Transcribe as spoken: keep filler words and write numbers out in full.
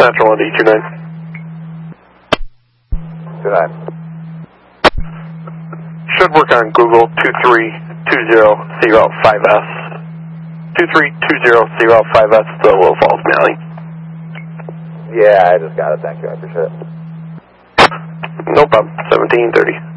Central on D two nine. two nine. Should work on Google two three two zero zero five S. two three two zero zero five S, the Little Falls mailing. Yeah, I just got it. Thank you. I appreciate it. No problem. seventeen thirty.